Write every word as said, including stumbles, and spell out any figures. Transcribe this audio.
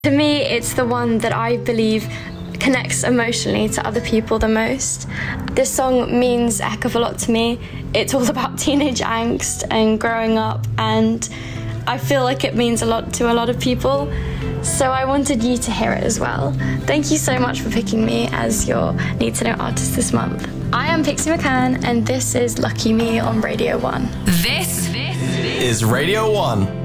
To me, it's the one that I believe connects emotionally to other people the most. This song means a heck of a lot to me. It's all about teenage angst and growing up, and I feel like it means a lot to a lot of people. So I wanted you to hear it as well. Thank you so much for picking me as your Need to Know artist this month. I am Pixie McCann, and this is Lucky Me on Radio one. This, this is Radio one.